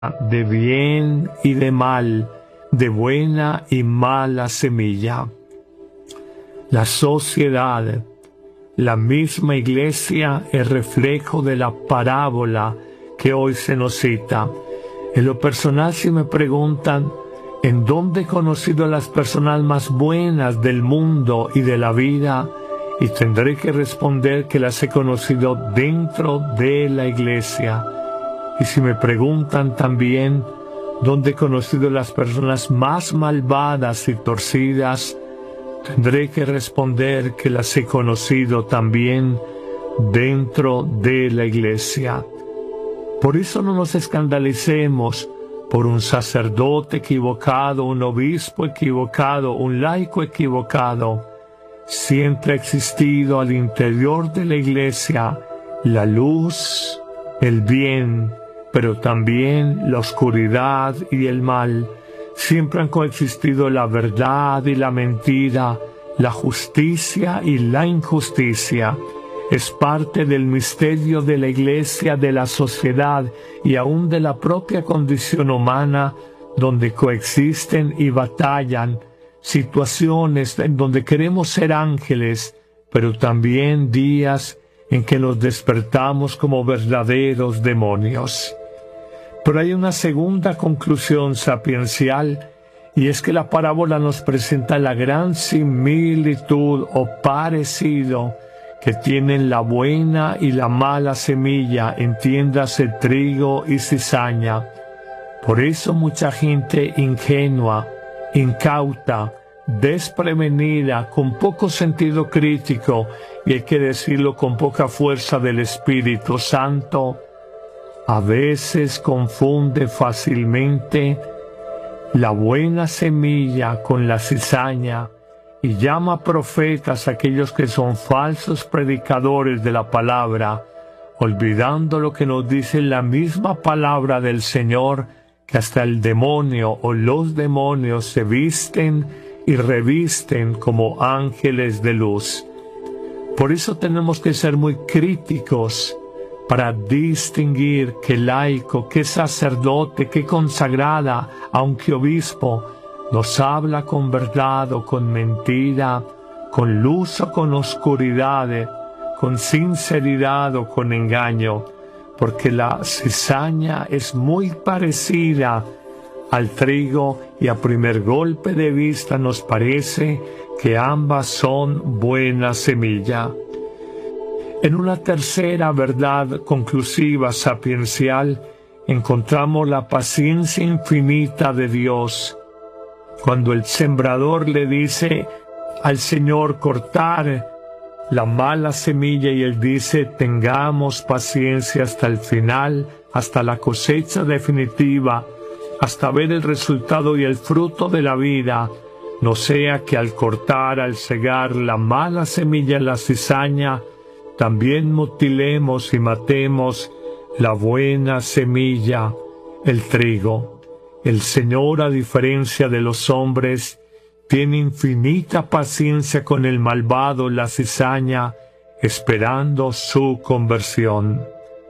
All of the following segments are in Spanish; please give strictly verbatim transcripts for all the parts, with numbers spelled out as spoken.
de bien y de mal, de buena y mala semilla. La sociedad, la misma iglesia, es reflejo de la parábola que hoy se nos cita. En lo personal, si me preguntan en dónde he conocido a las personas más buenas del mundo y de la vida, y tendré que responder que las he conocido dentro de la iglesia. Y si me preguntan también dónde he conocido a las personas más malvadas y torcidas, tendré que responder que las he conocido también dentro de la iglesia. Por eso no nos escandalicemos por un sacerdote equivocado, un obispo equivocado, un laico equivocado. Siempre ha existido al interior de la iglesia la luz, el bien, pero también la oscuridad y el mal. Siempre han coexistido la verdad y la mentira, la justicia y la injusticia. Es parte del misterio de la iglesia, de la sociedad y aún de la propia condición humana, donde coexisten y batallan situaciones en donde queremos ser ángeles, pero también días en que nos despertamos como verdaderos demonios. Pero hay una segunda conclusión sapiencial, y es que la parábola nos presenta la gran similitud o parecido que tienen la buena y la mala semilla, entiéndase trigo y cizaña. Por eso mucha gente ingenua, incauta, desprevenida, con poco sentido crítico, y hay que decirlo con poca fuerza del Espíritu Santo, a veces confunde fácilmente la buena semilla con la cizaña y llama profetas a aquellos que son falsos predicadores de la palabra, olvidando lo que nos dice la misma palabra del Señor, que hasta el demonio o los demonios se visten y revisten como ángeles de luz. Por eso tenemos que ser muy críticos para distinguir qué laico, qué sacerdote, qué consagrada, aunque obispo, nos habla con verdad o con mentira, con luz o con oscuridad, con sinceridad o con engaño, porque la cizaña es muy parecida al trigo y a primer golpe de vista nos parece que ambas son buena semilla. En una tercera verdad conclusiva sapiencial encontramos la paciencia infinita de Dios. Cuando el sembrador le dice al Señor cortar la mala semilla y Él dice tengamos paciencia hasta el final, hasta la cosecha definitiva, hasta ver el resultado y el fruto de la vida, no sea que al cortar, al cegar la mala semilla en la cizaña, también mutilemos y matemos la buena semilla, el trigo. El Señor, a diferencia de los hombres, tiene infinita paciencia con el malvado, la cizaña, esperando su conversión.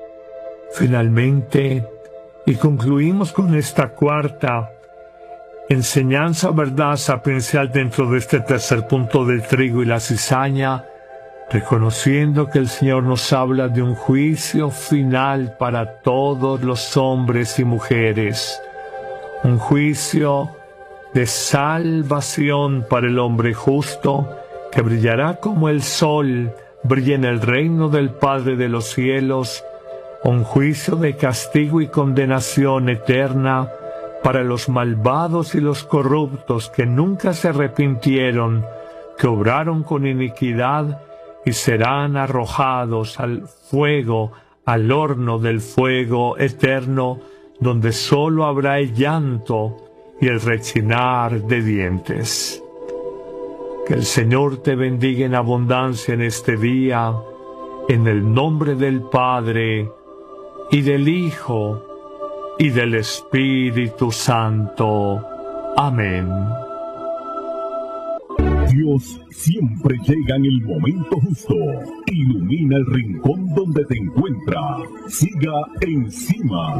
Finalmente, y concluimos con esta cuarta enseñanza, verdad sapiencial dentro de este tercer punto del trigo y la cizaña, reconociendo que el Señor nos habla de un juicio final para todos los hombres y mujeres, un juicio de salvación para el hombre justo, que brillará como el sol brilla en el reino del Padre de los cielos, un juicio de castigo y condenación eterna para los malvados y los corruptos que nunca se arrepintieron, que obraron con iniquidad y serán arrojados al fuego, al horno del fuego eterno, donde solo habrá el llanto y el rechinar de dientes. Que el Señor te bendiga en abundancia en este día, en el nombre del Padre, y del Hijo, y del Espíritu Santo. Amén. Dios siempre llega en el momento justo. Ilumina el rincón donde te encuentras. Siga encima.